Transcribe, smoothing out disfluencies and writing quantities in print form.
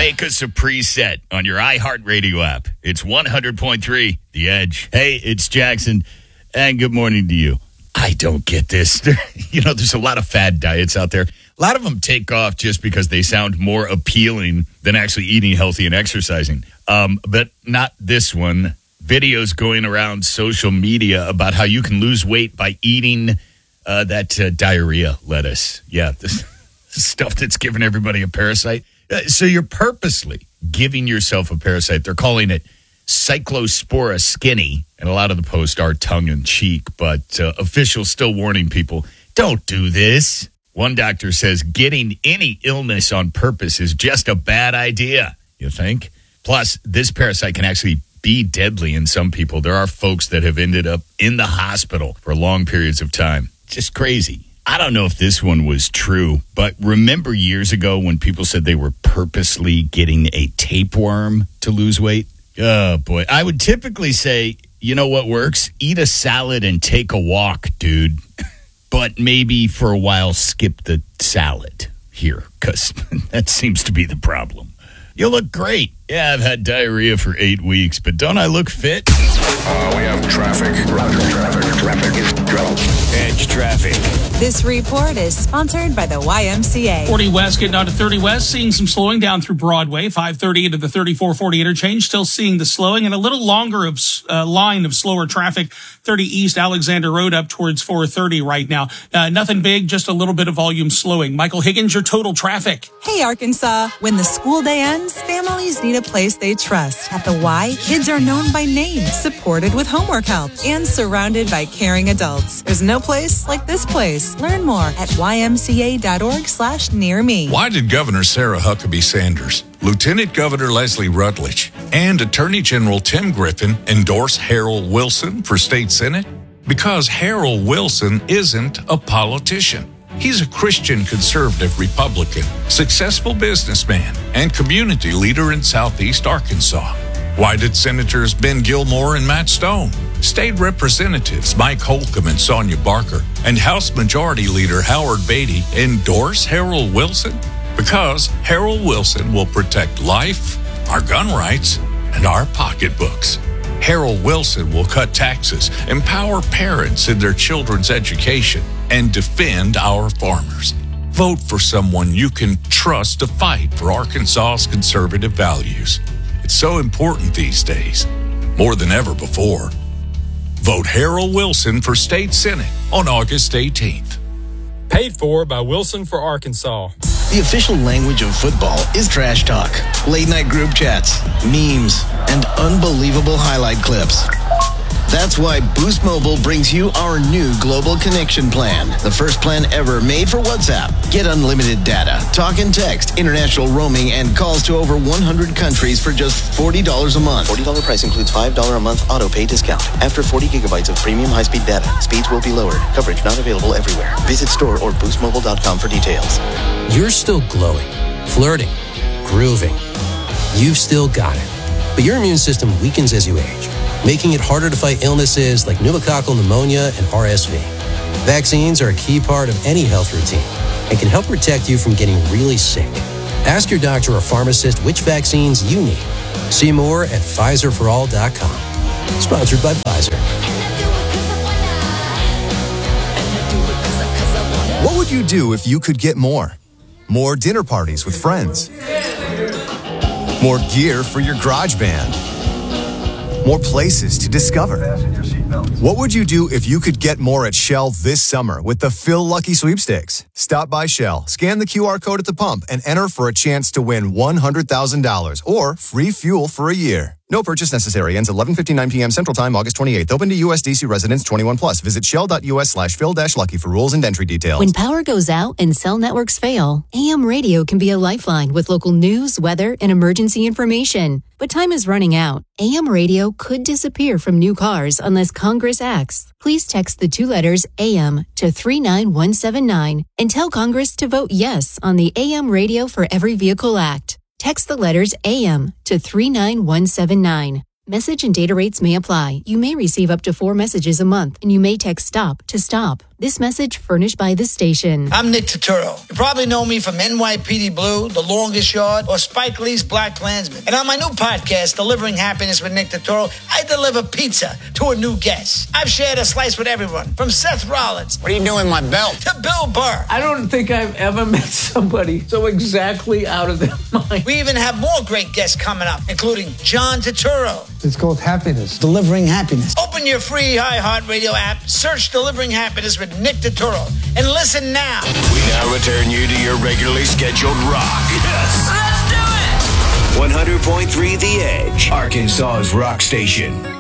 Make us a preset on your iHeartRadio app. It's 100.3 The Edge. Hey, it's Jackson, and good morning to you. I don't get this. There's a lot of fad diets out there. A lot of them take off just because they sound more appealing than actually eating healthy and exercising. But not this one. Videos going around social media about how you can lose weight by eating that diarrhea lettuce. Yeah, this stuff that's giving everybody a parasite. So you're purposely giving yourself a parasite. They're calling it Cyclospora skinny, and a lot of the posts are tongue-in-cheek, but officials still warning people, don't do this. One doctor says getting any illness on purpose is just a bad idea, you think? Plus, this parasite can actually be deadly in some people. There are folks that have ended up in the hospital for long periods of time. Just crazy. I don't know if this one was true, but remember years ago when people said they were purposely getting a tapeworm to lose weight? Oh, boy. I would typically say, you know what works? Eat a salad and take a walk, dude. But maybe for a while, skip the salad here, because that seems to be the problem. You look great. Yeah, I've had diarrhea for 8 weeks, but don't I look fit? We have traffic. Roger, traffic is go. Edge traffic. This report is sponsored by the YMCA. 40 West getting on to 30 West, seeing some slowing down through Broadway. 530 into the 3440 interchange, still seeing the slowing, and a little longer of line of slower traffic. 30 East Alexander Road up towards 430 right now. Nothing big, just a little bit of volume slowing. Michael Higgins, your total traffic. Hey, Arkansas. When the school day ends, families need a place they trust. At the Y, kids are known by name, supported with homework help, and surrounded by caring adults. There's no place like this place. Learn more at ymca.org/nearme. Why did Governor Sarah Huckabee Sanders, Lieutenant Governor Leslie Rutledge, and Attorney General Tim Griffin endorse Harold Wilson for state senate? Because Harold Wilson isn't a politician. He's a Christian conservative Republican, successful businessman, and community leader in Southeast Arkansas. Why did Senators Ben Gilmore and Matt Stone, State Representatives Mike Holcomb and Sonia Barker, and House Majority Leader Howard Beatty endorse Harold Wilson? Because Harold Wilson will protect life, our gun rights, and our pocketbooks. Harold Wilson will cut taxes, empower parents in their children's education, and defend our farmers. Vote for someone you can trust to fight for Arkansas's conservative values. It's so important these days, more than ever before. Vote Harold Wilson for State Senate on August 18th. Paid for by Wilson for Arkansas. The official language of football is trash talk, late-night group chats, memes, and unbelievable highlight clips. That's why Boost Mobile brings you our new Global Connection Plan, the first plan ever made for WhatsApp. Get unlimited data, talk and text, international roaming, and calls to over 100 countries for just $40 a month. $40 price includes $5 a month auto pay discount. After 40 gigabytes of premium high-speed data, speeds will be lowered. Coverage not available everywhere. Visit store or boostmobile.com for details. You're still glowing, flirting, grooving. You've still got it. But your immune system weakens as you age, making it harder to fight illnesses like pneumococcal pneumonia and RSV. Vaccines are a key part of any health routine and can help protect you from getting really sick. Ask your doctor or pharmacist which vaccines you need. See more at PfizerForAll.com. Sponsored by Pfizer. What would you do if you could get more? More dinner parties with friends. More gear for your garage band. More places to discover. What would you do if you could get more at Shell this summer with the Phil Lucky Sweepstakes? Stop by Shell, scan the QR code at the pump, and enter for a chance to win $100,000 or free fuel for a year. No purchase necessary. Ends 11:59 p.m. Central Time, August 28th. Open to U.S. DC residents 21+. Visit shell.us/Phil-Lucky for rules and entry details. When power goes out and cell networks fail, AM radio can be a lifeline with local news, weather, and emergency information. But time is running out. AM radio could disappear from new cars unless Congress acts. Please text the 2 letters AM to 39179 and tell Congress to vote yes on the AM Radio for Every Vehicle Act. Text the letters AM to 39179. Message and data rates may apply. You may receive up to 4 messages a month, and you may text STOP to stop. This message furnished by the station. I'm Nick Turturro. You probably know me from NYPD Blue, The Longest Yard, or Spike Lee's Black Klansman. And on my new podcast, Delivering Happiness with Nick Turturro, I deliver pizza to a new guest. I've shared a slice with everyone, from Seth Rollins. What are you doing, my belt? To Bill Burr. I don't think I've ever met somebody so exactly out of their mind. We even have more great guests coming up, including John Turturro. It's called Happiness. Delivering Happiness. Open your free iHeartRadio app, search Delivering Happiness with Nick Turturro, and listen now. We now return you to your regularly scheduled rock. Yes! Let's do it! 100.3 The Edge, Arkansas's rock station.